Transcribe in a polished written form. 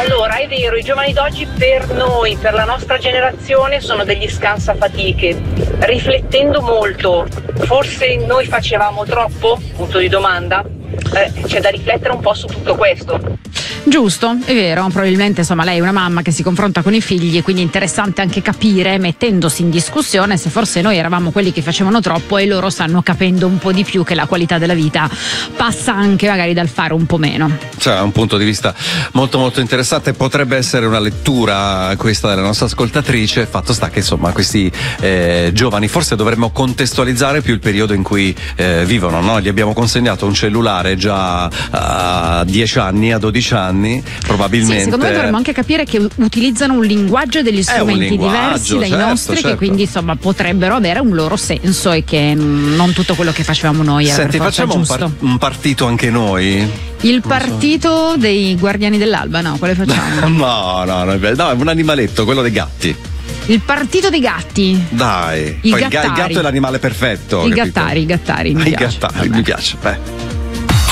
Allora, è vero, i giovani d'oggi per noi, per la nostra generazione, sono degli scansafatiche. Riflettendo molto, forse noi facevamo troppo? Punto di domanda. C'è da riflettere un po' su tutto questo. Giusto, è vero, probabilmente insomma lei è una mamma che si confronta con i figli, quindi è interessante anche capire, mettendosi in discussione, se forse noi eravamo quelli che facevano troppo e loro stanno capendo un po' di più che la qualità della vita passa anche magari dal fare un po' meno. Cioè, un punto di vista molto molto interessante, potrebbe essere una lettura questa della nostra ascoltatrice. Fatto sta che insomma questi giovani forse dovremmo contestualizzare più il periodo in cui vivono, no? Gli abbiamo consegnato un cellulare già a 10 anni, a 12 anni probabilmente. Sì, secondo me dovremmo anche capire che utilizzano un linguaggio e degli strumenti diversi dai nostri, che quindi insomma potrebbero avere un loro senso e che non tutto quello che facevamo noi era Senti, per forza facciamo giusto. un partito anche noi? Il partito dei Guardiani dell'Alba, no? Quale facciamo? No, è un animaletto, quello dei gatti. Il partito dei gatti. Dai, Il poi il gattari. gatto è l'animale perfetto. Il capito? gattari, mi I piace. gattari, mi piace.